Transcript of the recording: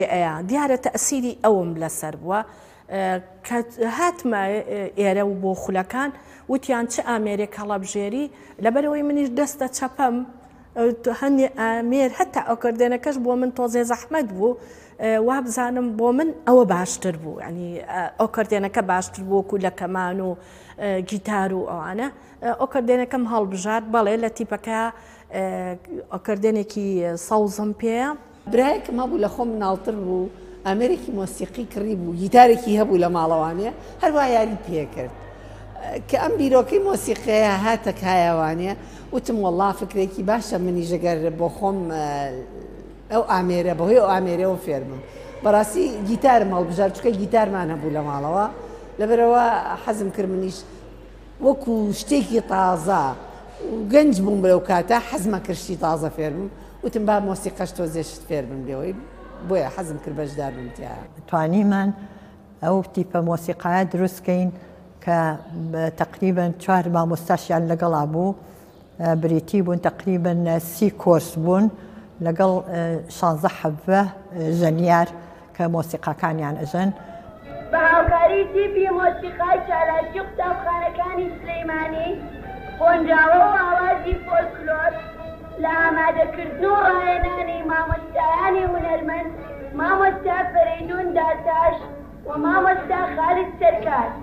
دیارە تەئسیری ئەوم لەسەر بووە هاتمە ئێرە و بۆ خولەکان وتیان چ ئامێرێک هەڵەبژێری لەبەرەوەی منیش دەستە چەپەم هەنێ ئامێر هەتا ئەوکردێنەکەش بۆ من تۆزێ زەحمەت بوو وا بزانم بۆ من ئەوە باشتر بوو ینی ئەوکردێنەکە باشتر بووکو لە کەمان و گیتار و ئەوانە ئەوکردێنەکەم هەڵبژات بەڵێ لە تیپەکە ئەوکردێنێکی سەوزم پێەیە برایەکم هەبوو لە خۆم ناڵتر بوو ئەمریکی مۆسیقی کڕی بوو گیتارێکی هەبوو لە ماڵەوانەیە هەروە یاری پێکرد کە ئەم بیرۆکەی مۆسیقەیە هاتە کایەوانەیە وتم وەڵڵا فکرێکی باشە منی ژەگەر بۆ خۆم ئەو ئامێرە بەهۆی ئەو ئامێرەوە فێرمم بەڕاستی گیتارم هەڵبژار چکە گیتارمان هەبوو لە ماڵەوە لەبەرەوە حەزم کرد منیش وەکو شتێکی تازە گەنج بووم بەو کاتە حەزمە کرشتی تازە فێرمم وتم با مۆسیقەش تۆزێشت فێرمم لێەوەی بۆیە حەزم کرد بەشدار بم تیا توانیمان ئەو تیپە مۆسیقایە دروستکەین کە تقریبا 4 مامۆستاشیان لەگەڵا بوو بریتی بوون تقریبا 30 کۆرس بوون لەگەڵ 16 حەبە ژەنیار کە مۆسیقاکانیان ئەژەن بە هاوکاری تیپی مۆسیقای چالاکی قوتابخانەکانی سلەیمانی خۆنجاوە و ئاوازی فۆلکلۆر لە ئامادەکردن و ڕاهێنانی مامۆستایانی هونەرمەند مامۆستا فەرەیدون داتاش و مامۆستا خالید سەرکار